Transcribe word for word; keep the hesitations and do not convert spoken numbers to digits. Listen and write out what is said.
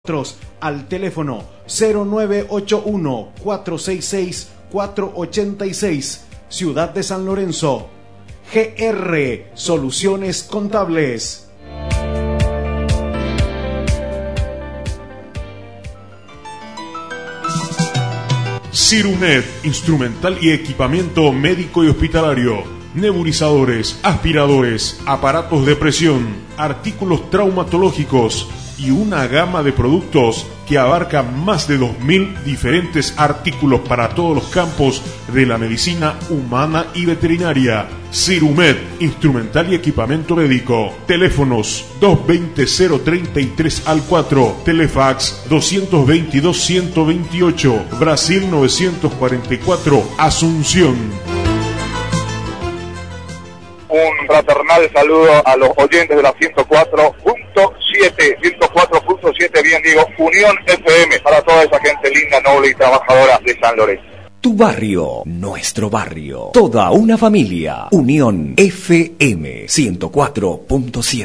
al teléfono cero nueve ocho uno, cuatro seis seis, cuatro ocho seis, Ciudad de San Lorenzo. G R Soluciones Contables. Cirunet, instrumental y equipamiento médico y hospitalario, nebulizadores, aspiradores, aparatos de presión, artículos traumatológicos y una gama de productos que abarca más de dos mil diferentes artículos para todos los campos de la medicina humana y veterinaria. Cirumet, instrumental y equipamiento médico. Teléfonos dos dos cero, cero treinta y tres al cuatro, Telefax dos dos dos, ciento veintiocho, Brasil novecientos cuarenta y cuatro, Asunción. Un fraternal saludo a los oyentes de la ciento cuatro punto siete, ciento cuatro punto siete, bien digo, Unión F M, para toda esa gente linda, noble y trabajadora de San Lorenzo. Tu barrio, nuestro barrio, toda una familia. Unión F M ciento cuatro punto siete.